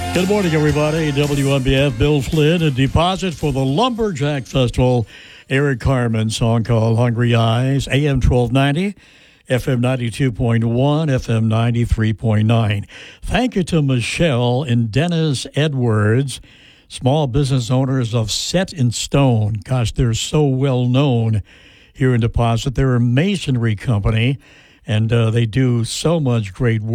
Good morning, everybody. WNBF, Bill Flynn, a deposit for the Lumberjack Festival. Eric Carmen, song called Hungry Eyes, AM 1290, FM 92.1, FM 93.9. Thank you to Michelle and Dennis Edwards, small business owners of Set in Stone. Gosh, they're so well known here in Deposit. They're a masonry company, and they do so much great work.